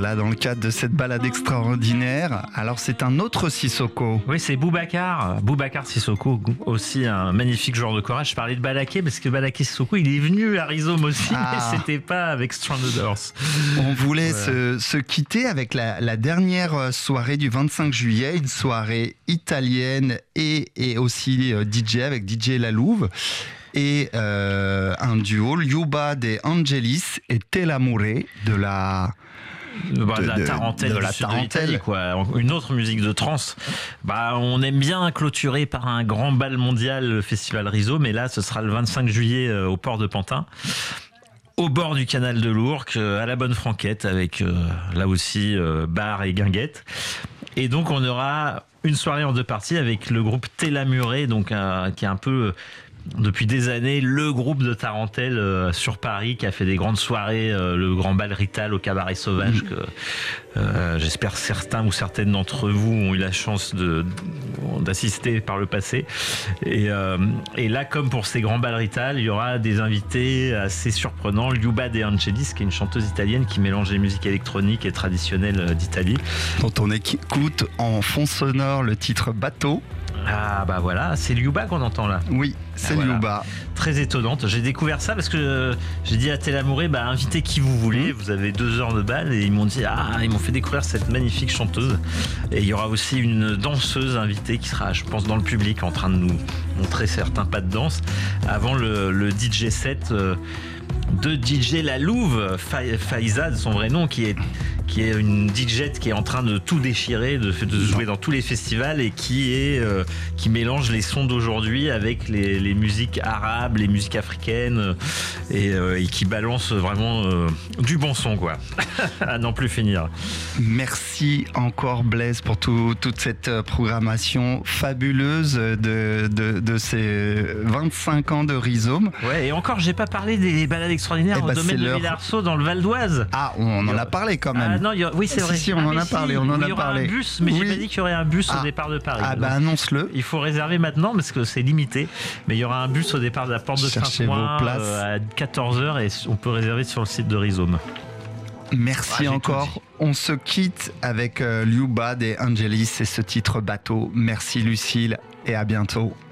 là dans le cadre de cette balade extraordinaire. Alors c'est un autre Sissoko. Oui, c'est Boubacar Sissoko, aussi un magnifique joueur de kora. Je parlais de Balaké parce que Balaké Sissoko, il est venu à Rhizome aussi, mais c'était pas avec Stranded Earth. On voulait se quitter avec la dernière soirée du 25 juillet, une soirée italienne et aussi DJ avec DJ La Louve. Et un duo, Liuba de Angelis et Telamure de la Tarentelle, de la Tarentelle, quoi. Une autre musique de trance. On aime bien clôturer par un grand bal mondial, le festival Rhizome, mais là ce sera le 25 juillet au port de Pantin, au bord du canal de l'Ourcq, à la Bonne Franquette, avec là aussi bar et guinguette. Et donc on aura une soirée en deux parties avec le groupe Telamure, donc qui est un peu depuis des années le groupe de Tarentelle sur Paris, qui a fait des grandes soirées, le Grand Bal Rital au Cabaret Sauvage, que j'espère certains ou certaines d'entre vous ont eu la chance d'assister par le passé. Et là, comme pour ces Grands Bal Rital, il y aura des invités assez surprenants. Liuba de Angelis, qui est une chanteuse italienne qui mélange les musiques électroniques et traditionnelles d'Italie, dont on écoute en fond sonore le titre Bateau. Ah voilà, c'est Liuba qu'on entend là. Oui, c'est Liuba. Très étonnante. J'ai découvert ça parce que j'ai dit à Telamure, invitez qui vous voulez, vous avez 2 heures de bal, et ils m'ont dit, ils m'ont fait découvrir cette magnifique chanteuse. Et il y aura aussi une danseuse invitée qui sera, je pense, dans le public en train de nous montrer certains pas de danse avant le DJ set de DJ La Louve, Faiza de son vrai nom, qui est une DJ qui est en train de tout déchirer, de jouer dans tous les festivals, et qui mélange les sons d'aujourd'hui avec les musiques arabes, les musiques africaines, et qui balance vraiment du bon son, quoi. À n'en plus finir. Merci encore Blaise pour toute cette programmation fabuleuse de ces 25 ans de Rhizome. Ouais, et encore, j'ai pas parlé des balades extraordinaires au domaine de Villarceau dans le Val d'Oise. On en a parlé quand même. Oui, c'est vrai. Si, on en a parlé. Il y aura un bus, mais j'ai pas dit qu'il y aurait un bus au départ de Paris. Annonce-le. Il faut réserver maintenant parce que c'est limité. Mais il y aura un bus au départ de la porte de Saint-Ouen à 14h, et on peut réserver sur le site de Rhizome. Merci encore. On se quitte avec Liuba de Angelis et ce titre Bateau. Merci Lucille et à bientôt.